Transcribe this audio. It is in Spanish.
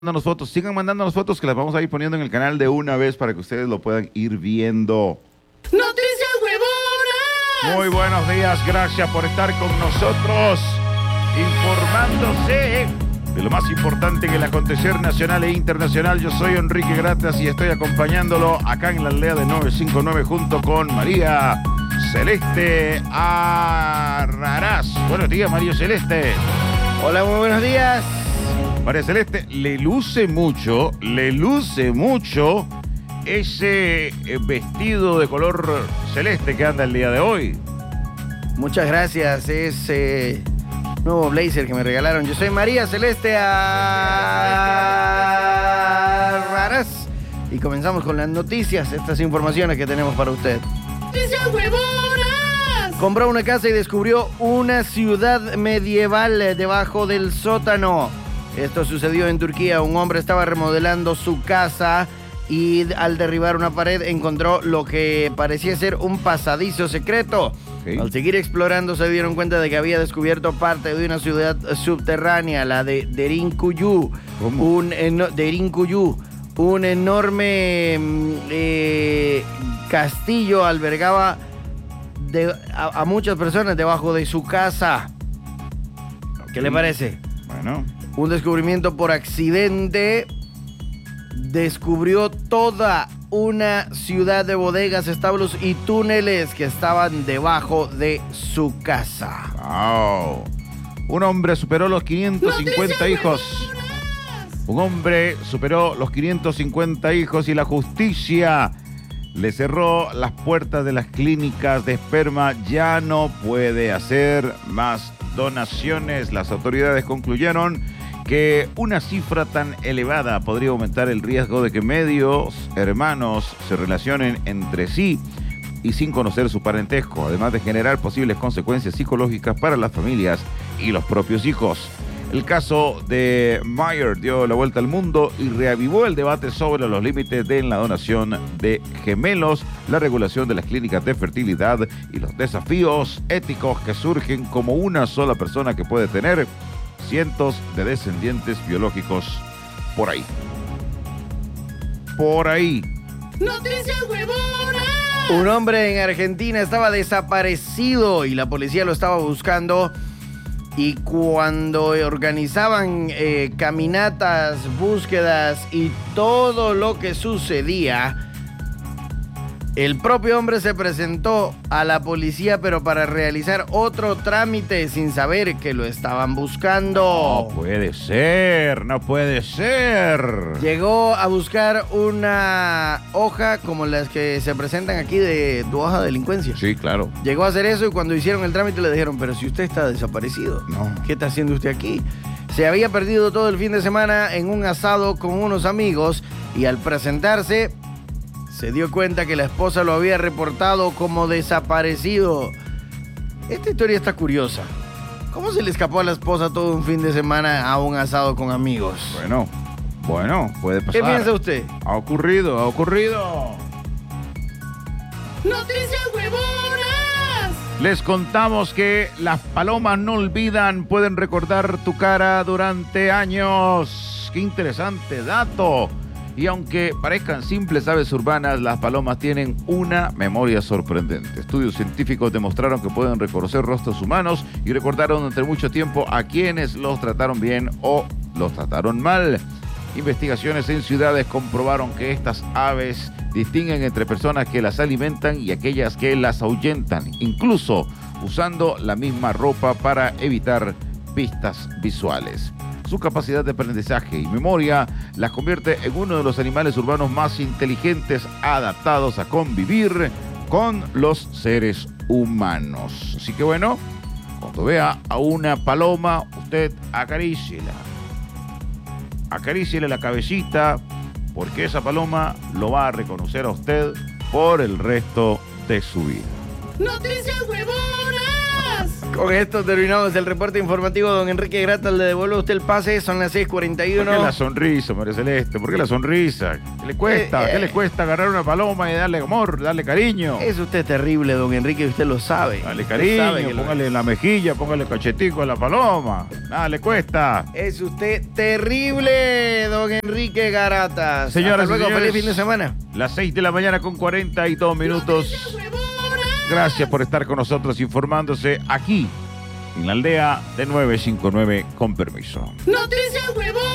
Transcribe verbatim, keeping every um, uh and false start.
Mandándonos fotos, sigan mandándonos fotos que las vamos a ir poniendo en el canal de una vez para que ustedes lo puedan ir viendo. ¡Noticias huevonas! Muy buenos días, gracias por estar con nosotros, informándose de lo más importante en el acontecer nacional e internacional. Yo soy Enrique Gratas y estoy acompañándolo acá en la aldea de novecientos cincuenta y nueve junto con María Celeste Arrarás. Buenos días, María Celeste. Hola, muy buenos días. María Celeste, le luce mucho, le luce mucho ese vestido de color celeste que anda el día de hoy. Muchas gracias, es eh, nuevo blazer que me regalaron. Yo soy María Celeste Arrarás y comenzamos con las noticias, estas informaciones que tenemos para usted. ¡Noticias huevonas! Compró una casa y descubrió una ciudad medieval debajo del sótano. Esto sucedió en Turquía. Un hombre estaba remodelando su casa y al derribar una pared encontró lo que parecía ser un pasadizo secreto. Okay. Al seguir explorando se dieron cuenta de que había descubierto parte de una ciudad subterránea, la de Derinkuyu. ¿Cómo? Un, eno Derinkuyu, un enorme eh, castillo albergaba de, a, a muchas personas debajo de su casa. Okay. ¿Qué le parece? Bueno. Un descubrimiento por accidente descubrió toda una ciudad de bodegas, establos y túneles que estaban debajo de su casa. Wow. Un hombre superó los quinientos cincuenta hijos. Un hombre superó los quinientos cincuenta hijos y la justicia le cerró las puertas de las clínicas de esperma. Ya no puede hacer más donaciones. Las autoridades concluyeron que una cifra tan elevada podría aumentar el riesgo de que medios hermanos se relacionen entre sí y sin conocer su parentesco, además de generar posibles consecuencias psicológicas para las familias y los propios hijos. El caso de Mayer dio la vuelta al mundo y reavivó el debate sobre los límites de la donación de gemelos, la regulación de las clínicas de fertilidad y los desafíos éticos que surgen como una sola persona que puede tener cientos de descendientes biológicos por ahí. Por ahí. ¡Noticias huevonas! Un hombre en Argentina estaba desaparecido y la policía lo estaba buscando. Y cuando organizaban eh, caminatas, búsquedas y todo lo que sucedía, el propio hombre se presentó a la policía, pero para realizar otro trámite sin saber que lo estaban buscando. No puede ser, no puede ser. Llegó a buscar una hoja como las que se presentan aquí de tu hoja de delincuencia. Sí, claro. Llegó a hacer eso y cuando hicieron el trámite le dijeron, pero si usted está desaparecido, no. ¿Qué está haciendo usted aquí? Se había perdido todo el fin de semana en un asado con unos amigos y al presentarse se dio cuenta que la esposa lo había reportado como desaparecido. Esta historia está curiosa. ¿Cómo se le escapó a la esposa todo un fin de semana a un asado con amigos? Bueno, bueno, puede pasar. ¿Qué piensa usted? Ha ocurrido, ha ocurrido. ¡Noticias huevonas! Les contamos que las palomas no olvidan, pueden recordar tu cara durante años. ¡Qué interesante dato! Y aunque parezcan simples aves urbanas, las palomas tienen una memoria sorprendente. Estudios científicos demostraron que pueden reconocer rostros humanos y recordaron durante mucho tiempo a quienes los trataron bien o los trataron mal. Investigaciones en ciudades comprobaron que estas aves distinguen entre personas que las alimentan y aquellas que las ahuyentan, incluso usando la misma ropa para evitar pistas visuales. Su capacidad de aprendizaje y memoria las convierte en uno de los animales urbanos más inteligentes, adaptados a convivir con los seres humanos. Así que bueno, cuando vea a una paloma, usted acaríciela. Acaríciele la cabecita, porque esa paloma lo va a reconocer a usted por el resto de su vida. ¡Noticias huevonas! Con esto terminamos el reporte informativo. Don Enrique Gratas, le devuelvo a usted el pase. Son las seis cuarenta y ¿Por uno. qué la sonrisa, María Celeste? ¿Por qué la sonrisa? ¿Qué le cuesta? Eh, eh. ¿Qué le cuesta agarrar una paloma y darle amor, darle cariño? Es usted terrible, don Enrique, y usted lo sabe. Dale Usted cariño, sabe que lo póngale es. en la mejilla, póngale cachetico a la paloma. Nada le cuesta. Es usted terrible, don Enrique Garatas. Señoras Hasta y luego, señores, feliz fin de semana. Las seis de la mañana con cuarenta y dos minutos. Gracias por estar con nosotros informándose aquí en la aldea de nueve cinco nueve, con permiso. Noticias huevón.